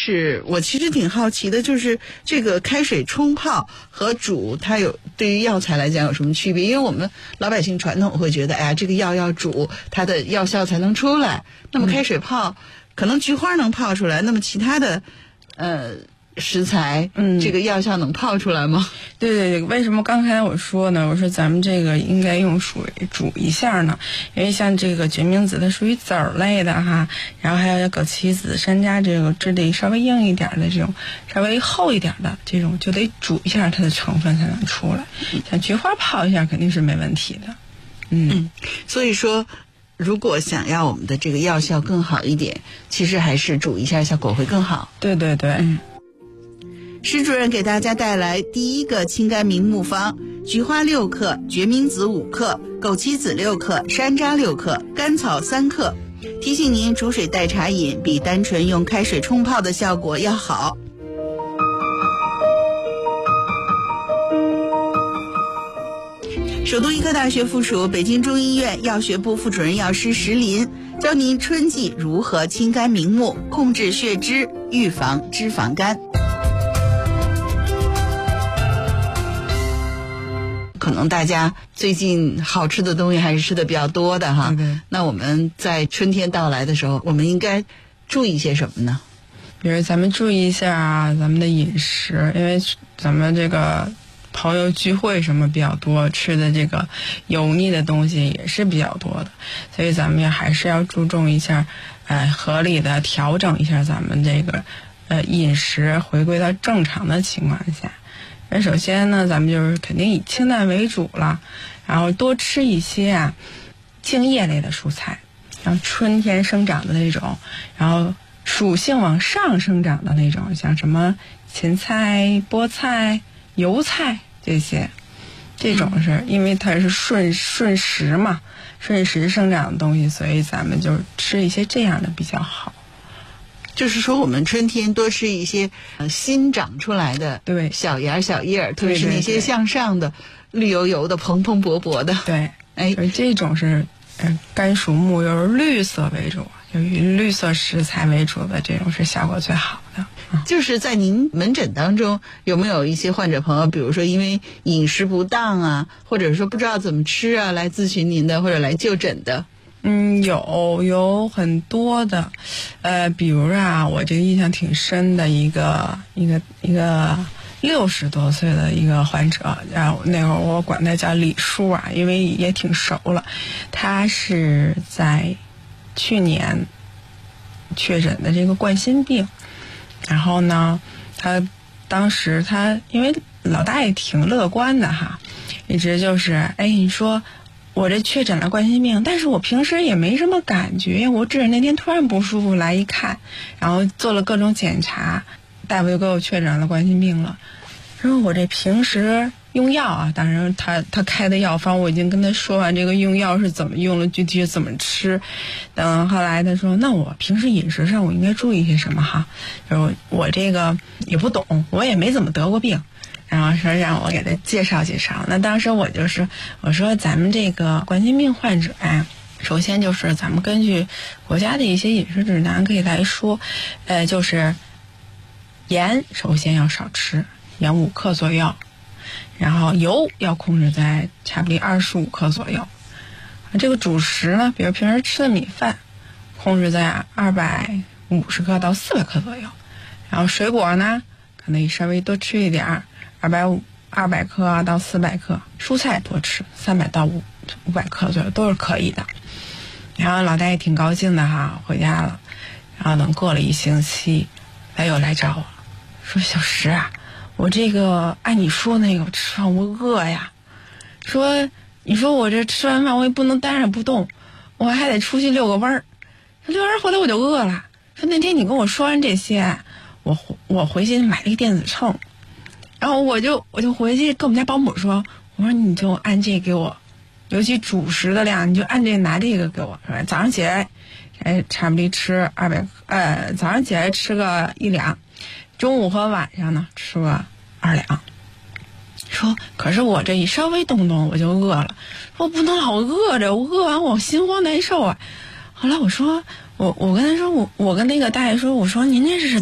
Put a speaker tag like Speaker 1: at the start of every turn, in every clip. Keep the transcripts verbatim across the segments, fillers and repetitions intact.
Speaker 1: 是我其实挺好奇的，就是这个开水冲泡和煮，它有对于药材来讲有什么区别？因为我们老百姓传统会觉得，哎呀，这个药要煮，它的药效才能出来。那么开水泡，嗯、可能菊花能泡出来，那么其他的，呃。食材，嗯，这个药效能泡出来吗？
Speaker 2: 对对对，为什么刚才我说呢？我说咱们这个应该用水煮一下呢，因为像这个决明子它属于籽儿类的哈，然后还有枸杞子、山楂这个质地稍微硬一点的这种，稍微厚一点的这种，就得煮一下它的成分才能出来。像菊花泡一下肯定是没问题的，嗯，
Speaker 1: 嗯所以说。如果想要我们的这个药效更好一点，其实还是煮一下效果会更好。
Speaker 2: 对对对。
Speaker 1: 嗯施主任给大家带来第一个清肝明目方：菊花六克，决明子五克，枸杞子六克，山楂六克，甘草三克。提醒您，煮水代茶饮比单纯用开水冲泡的效果要好。首都医科大学附属北京中医院药学部副主任药师石林教您春季如何清肝明目，控制血脂，预防脂肪肝。可能大家最近好吃的东西还是吃的比较多的哈，
Speaker 2: 嗯、
Speaker 1: 那我们在春天到来的时候，我们应该注意些什么呢？
Speaker 2: 比如咱们注意一下啊，咱们的饮食，因为咱们这个朋友聚会什么比较多，吃的这个油腻的东西也是比较多的，所以咱们也还是要注重一下，呃，合理的调整一下咱们这个呃饮食，回归到正常的情况下。那首先呢，咱们就是肯定以清淡为主了，然后多吃一些啊茎叶类的蔬菜，然后春天生长的那种，然后属性往上生长的那种，像什么芹菜、菠菜、油菜这些，这种是因为它是顺顺时嘛，顺时生长的东西，所以咱们就吃一些这样的比较好。
Speaker 1: 就是说我们春天多吃一些呃新长出来的
Speaker 2: 对
Speaker 1: 小芽小叶儿，特别是那些向上的绿油油的蓬蓬勃勃的。
Speaker 2: 对，
Speaker 1: 哎，
Speaker 2: 这种是呃甘属木，又是绿色为主，就以绿色食材为主的，这种是效果最好的。嗯、
Speaker 1: 就是在您门诊当中，有没有一些患者朋友，比如说因为饮食不当啊，或者说不知道怎么吃啊，来咨询您的或者来就诊的？
Speaker 2: 嗯，有有很多的，呃，比如啊，我这个印象挺深的一个一个一个六十多岁的一个患者，然后那会儿我管他叫李叔啊，因为也挺熟了。他是在去年确诊的这个冠心病，然后呢，他当时他因为老大爷挺乐观的哈，一直就是哎，你说。我这确诊了冠心病，但是我平时也没什么感觉，我只是那天突然不舒服来一看，然后做了各种检查，大夫就给我确诊了冠心病了。然后我这平时用药啊，当然他他开的药方我已经跟他说完这个用药是怎么用了，具体是怎么吃。等后来他说，那我平时饮食上我应该注意些什么哈？就是我这个也不懂，我也没怎么得过病。然后说让我给他介绍介绍，那当时我就是我说咱们这个冠心病患者啊，首先就是咱们根据国家的一些饮食指南可以来说，呃，就是盐首先要少吃，盐五克左右，然后油要控制在差不多二十五克左右。这个主食呢，比如平时吃的米饭，控制在二百五十克到四百克左右，然后水果呢，可能稍微多吃一点儿。二百五二百克到四百克，蔬菜多吃，三百到五五百克左右都是可以的。然后老大爷挺高兴的哈，回家了。然后等过了一星期，他又来找我，说小石啊，我这个按你说那个吃饭我饿呀，说你说我这吃完饭我也不能待着不动，我还得出去遛个弯儿。遛完回来我就饿了。说那天你跟我说完这些，我我回去买了一个电子秤。然后我就我就回去跟我们家保姆说，我说你就按这给我，尤其主食的量，你就按这拿这个给我，是吧？早上起来，哎，差不多吃二百，呃，早上起来吃个一两，中午和晚上呢吃个二两。说，可是我这一稍微动动我就饿了，说不能老饿着，我饿完我心慌难受啊。后来我说，我我跟他说，我我跟那个大爷说，我说您这是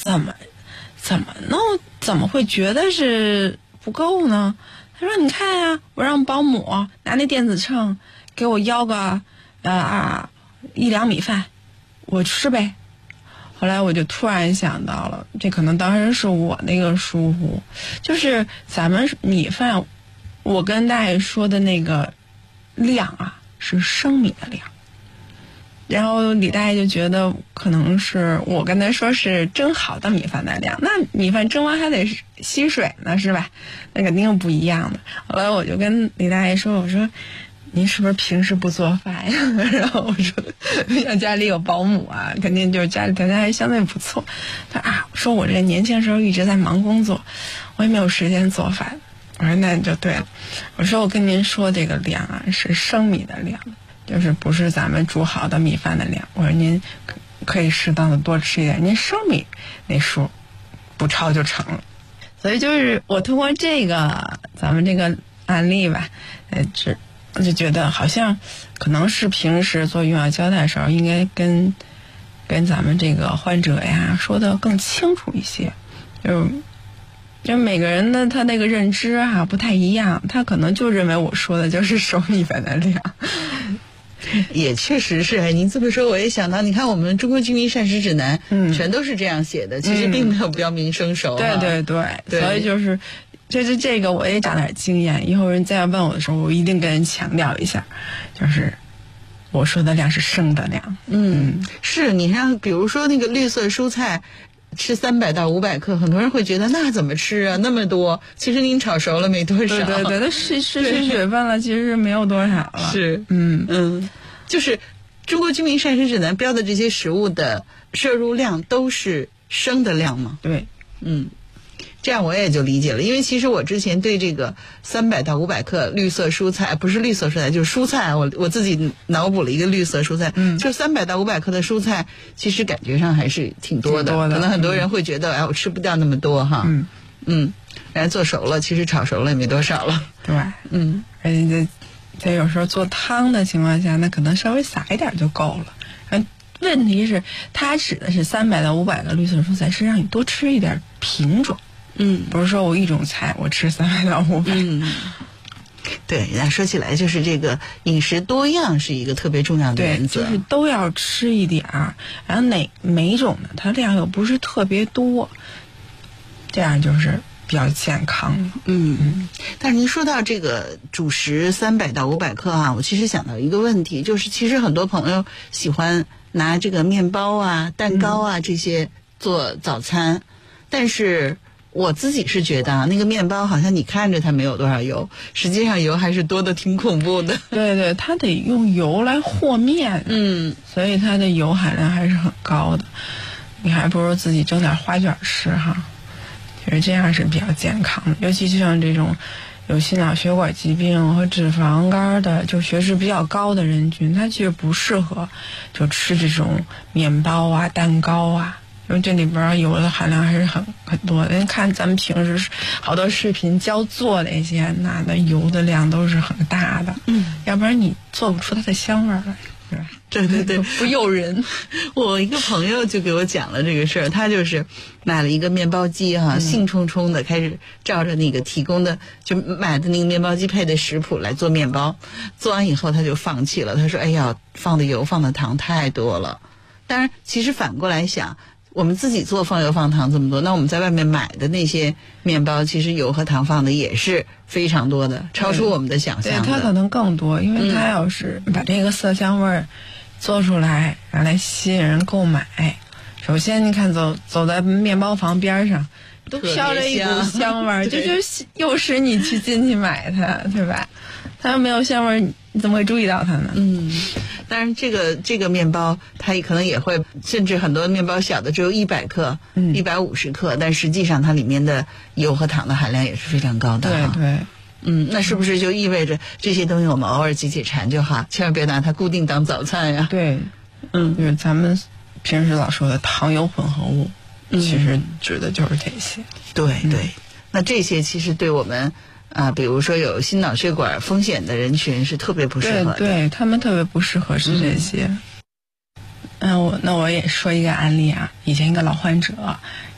Speaker 2: 怎么怎么弄？怎么会觉得是不够呢？他说：“你看呀、啊，我让保姆拿那电子秤给我舀个呃啊一两米饭，我吃呗。”后来我就突然想到了，这可能当时是我那个疏忽，就是咱们米饭，我跟大爷说的那个量啊是升米的量。然后李大爷就觉得可能是我跟他说是蒸好的米饭的量，那米饭蒸完还得吸水呢，是吧？那肯定不一样的。后来我就跟李大爷说，我说您是不是平时不做饭呀？然后我说像家里有保姆啊，肯定就是家里条件还相对不错。他啊，说我这年轻时候一直在忙工作，我也没有时间做饭。我说那就对了，我说我跟您说这个量啊是升米的量，就是不是咱们煮好的米饭的量。我说您可以适当的多吃一点，您升米那数不超就成了。所以就是我通过这个咱们这个案例吧，呃，只我就觉得好像可能是平时做用药交代的时候，应该跟跟咱们这个患者呀说的更清楚一些，就就每个人的他那个认知啊不太一样，他可能就认为我说的就是收米饭的量。
Speaker 1: 也确实是，您这么说我也想到，你看我们中国居民膳食指南，嗯，全都是这样写的，其实并没有标明生熟、啊
Speaker 2: 嗯。对对对，对，所以就是这这这个我也长点经验，以后人再要问我的时候，我一定跟人强调一下，就是我说的量是生的量。
Speaker 1: 嗯，嗯是你像比如说那个绿色蔬菜。吃三百到五百克，很多人会觉得那怎么吃啊？那么多，其实您炒熟了没多少。
Speaker 2: 对对对，它失失去水分了，其实是没有多少了。
Speaker 1: 是，
Speaker 2: 嗯
Speaker 1: 嗯，就是中国居民膳食指南标的这些食物的摄入量都是生的量吗？
Speaker 2: 对，
Speaker 1: 嗯。这样我也就理解了，因为其实我之前对这个三百到五百克绿色蔬菜，不是绿色蔬菜就是蔬菜，我我自己脑补了一个绿色蔬菜，嗯，就三百到五百克的蔬菜，其实感觉上还是挺多的，
Speaker 2: 挺多的
Speaker 1: 可能很多人会觉得，嗯、哎，我吃不掉那么多哈，嗯嗯，然后做熟了，其实炒熟了也没多少了，
Speaker 2: 对，
Speaker 1: 嗯，
Speaker 2: 而且在有时候做汤的情况下，那可能稍微撒一点就够了。嗯，问题是，它指的是三百到五百个绿色蔬菜，是让你多吃一点品种。嗯，不是说我一种菜我吃三百到五百。
Speaker 1: 嗯，对，那说起来就是这个饮食多样是一个特别重要的原则，
Speaker 2: 对，就是都要吃一点儿，然后哪每一种呢，它量又不是特别多，这样就是比较健康了。
Speaker 1: 嗯嗯。但是您说到这个主食三百到五百克啊，我其实想到一个问题，就是其实很多朋友喜欢拿这个面包啊、蛋糕啊、嗯、这些做早餐，但是。我自己是觉得啊，那个面包好像你看着它没有多少油，实际上油还是多的挺恐怖的。
Speaker 2: 对对，它得用油来和面，嗯，所以它的油含量还是很高的。你还不如自己蒸点花卷吃哈，其实这样是比较健康的。尤其就像这种有心脑血管疾病和脂肪肝的，就血脂比较高的人群，他其实不适合就吃这种面包啊、蛋糕啊。因为这里边油的含量还是很很多的，您看咱们平时好多视频教做的一些，那的油的量都是很大的，嗯，要不然你做不出它的香味来，是吧？
Speaker 1: 对对对，
Speaker 2: 不诱人。
Speaker 1: 我一个朋友就给我讲了这个事儿，他就是买了一个面包机哈、啊，嗯、兴冲冲的开始照着那个提供的就买的那个面包机配的食谱来做面包，做完以后他就放弃了，他说：“哎呀，放的油放的糖太多了。”当然，其实反过来想。我们自己做放油放糖这么多，那我们在外面买的那些面包，其实油和糖放的也是非常多的，超出我们的想象的。
Speaker 2: 对，它可能更多，因为它要是把这个色香味儿做出来，然后来吸引人购买。首先，你看走走在面包房边上，都飘着一股香味儿，这就诱使你去进去买它，对吧？它要没有香味儿，你怎么会注意到它呢？
Speaker 1: 嗯。当然，这个这个面包，它可能也会，甚至很多面包小的只有一百克、一百五十克，但实际上它里面的油和糖的含量也是非常高的。
Speaker 2: 对对，
Speaker 1: 嗯，那是不是就意味着这些东西我们偶尔解解馋就好，千万别拿它固定当早餐呀？
Speaker 2: 对，嗯，就是咱们平时老说的糖油混合物，嗯、其实指的就是这些。
Speaker 1: 对对，嗯、那这些其实对我们。啊，比如说有心脑血管风险的人群是特别不适合的，
Speaker 2: 对对，他们特别不适合吃这些。嗯，我那我也说一个案例啊，以前一个老患者，